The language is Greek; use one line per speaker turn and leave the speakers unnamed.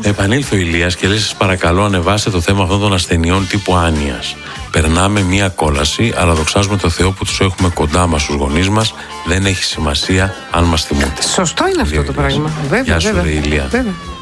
Επανήλθε ο Ηλίας και λέει: σας παρακαλώ, ανεβάστε το θέμα αυτών των ασθενειών τύπου άνοιας. Περνάμε μία κόλαση, αλλά δοξάζουμε το Θεό που τους έχουμε κοντά μας, τους γονείς μας. Δεν έχει σημασία αν μας θυμούνται.
Σωστό είναι αυτό το πράγμα. Βέβαια,
Γεια σου,
βέβαια.
Ηλία.
Βέβαια.